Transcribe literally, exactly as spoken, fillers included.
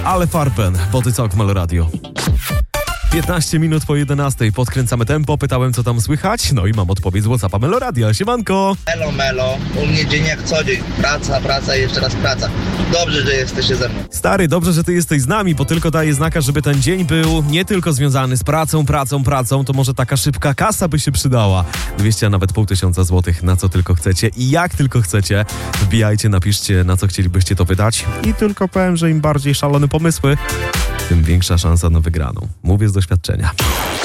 Ale Farben, Body Talk Melo Radio. piętnaście minut po jedenastej, podkręcamy tempo, pytałem co tam słychać, no i mam odpowiedź z WhatsAppa Melo Radia. Siemanko! Melo, melo, u mnie dzień jak co dzień, praca, praca i jeszcze raz praca. Dobrze, że jesteście ze mną. Stary, dobrze, że ty jesteś z nami, bo tylko daje znaka, żeby ten dzień był nie tylko związany z pracą, pracą, pracą, to może taka szybka kasa by się przydała. dwieście, a nawet pół tysiąca złotych, na co tylko chcecie i jak tylko chcecie. Wbijajcie, napiszcie, na co chcielibyście to wydać i tylko powiem, że im bardziej szalone pomysły, tym większa szansa na wygraną. Mówię z doświadczenia.